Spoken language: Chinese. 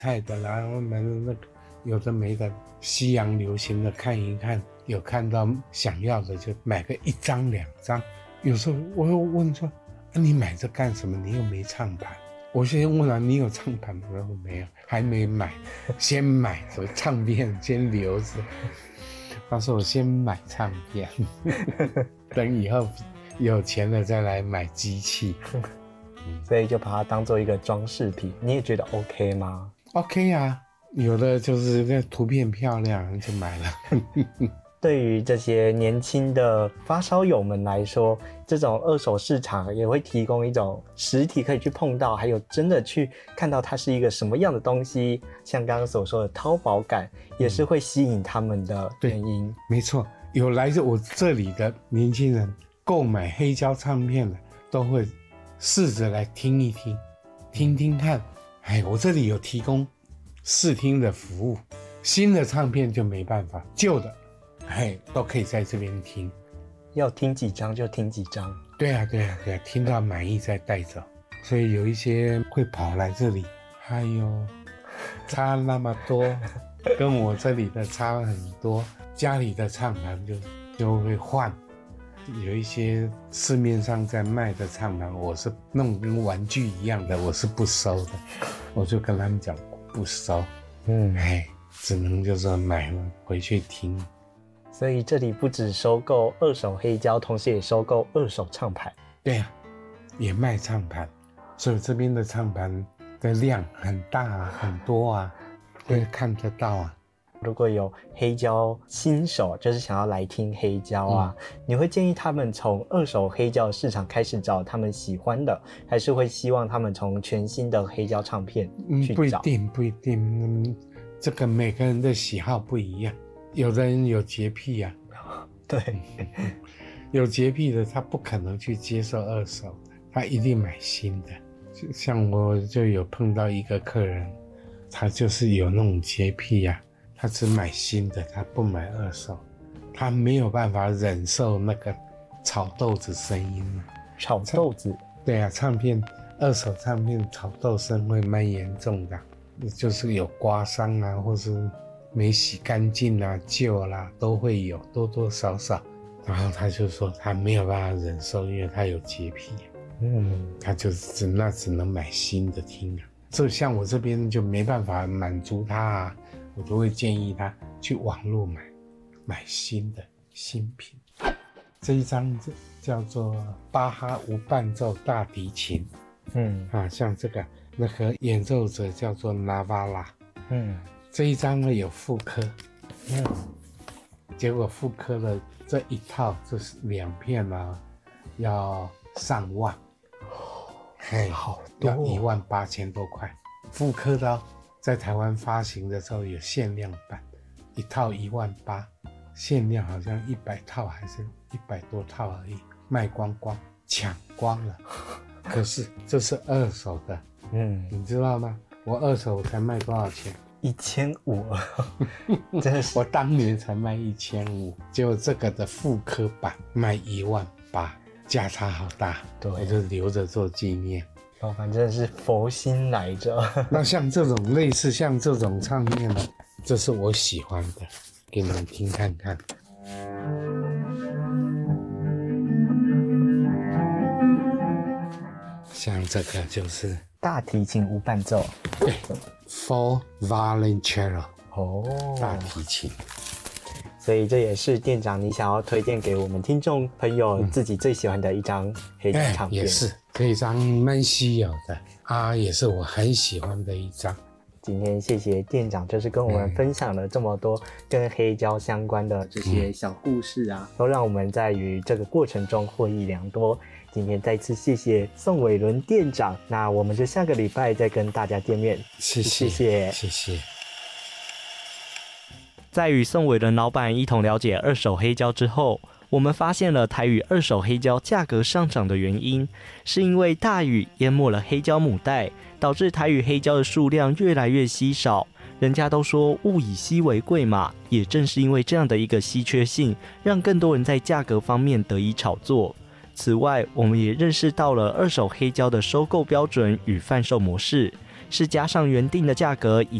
泰的啦，买那个有的没的，西洋流行的看一看，有看到想要的就买个1张2张。有时候我又问说，你买这干什么？你又没唱盘。我先问了，你有唱盘吗？我没有，还没买，先买什么唱片先留着。他说我先买唱片，等以后有钱了再来买机器。 所以就把它当做一个装饰品。你也觉得 OK 吗？ OK 啊，有的就是那图片漂亮就买了。 对于这些年轻的发烧友们来说，这种二手市场也会提供一种实体可以去碰到，还有真的去看到它是一个什么样的东西，像刚刚所说的淘宝感，也是会吸引他们的原因。 没错，有来自我这里的年轻人购买黑胶唱片的，都会试着来听一听，听听看。我这里有提供试听的服务，新的唱片就没办法，旧的都可以在这边听， 要听几张就听几张。 对啊，听到满意再带走。所以有一些会跑来这里，哎呦，差那么多，跟我这里的差很多，家里的唱盘就会换。有一些市面上在卖的唱盘，我是弄跟玩具一样的，我是不收的。我就跟他们讲不收，只能就是买了回去听。 所以这里不只收购二手黑胶，同时也收购二手唱盘。 对啊，也卖唱盘，所以这边的唱盘的量很大啊，很多啊，会看得到啊。 如果有黑胶新手，就是想要来听黑胶啊，你会建议他们从二手黑胶市场开始找他们喜欢的，还是会希望他们从全新的黑胶唱片去找？ 不一定，这个每个人的喜好不一样。有的人有洁癖啊， 对， 有洁癖的他不可能去接受二手的，他一定买新的。就像我就有碰到一个客人，他就是有那种洁癖啊，他只买新的，他不买二手，他没有办法忍受那个炒豆子声音啊。 炒豆子？ 对啊，二手唱片炒豆声会蛮严重的，就是有刮伤啊，或是没洗干净啊，旧啦都会有，多多少少。然后他就说他没有办法忍受，因为他有洁癖，他就只能买新的听啊。这像我这边就没办法满足他啊，我就会建议他去网络买新的新品。这一张叫做巴哈无伴奏大提琴，像这个那个演奏者叫做纳瓦拉，这一张呢有复刻，结果复刻的这一套就是2片啊，要上万， 好多， 要18000多块。复刻的在台湾发行的时候有限量版，一套18000，限量好像100套还是100多套而已，卖光光，抢光了。可是这是二手的，你知道吗？我二手才卖多少钱 ？1500，真的是。 我当年才卖1500，结果这个的复刻版卖18000，价差好大。对，我就留着做纪念。 老板真的是佛心来着。 那像这种类似像这种唱片呢，这是我喜欢的，给你们听看看。像这个就是大提琴无伴奏， 对 ，For Violoncello， 大提琴。 所以这也是店长你想要推荐给我们听众朋友自己最喜欢的一张黑胶唱片。 也是这一张蛮稀有的也是我很喜欢的一张。 今天谢谢店长，就是跟我们分享了这么多跟黑胶相关的这些小故事啊，都让我们在于这个过程中获益良多。今天再次谢谢宋伟伦店长，那我们就下个礼拜再跟大家见面。谢谢。在与宋伟伦老板一同了解二手黑胶之后，我们发现了台语二手黑胶价格上涨的原因，是因为大雨淹没了黑胶母带，导致台语黑胶的数量越来越稀少。人家都说物以稀为贵嘛，也正是因为这样的一个稀缺性，让更多人在价格方面得以炒作。此外，我们也认识到了二手黑胶的收购标准与贩售模式， 是加上原定的价格以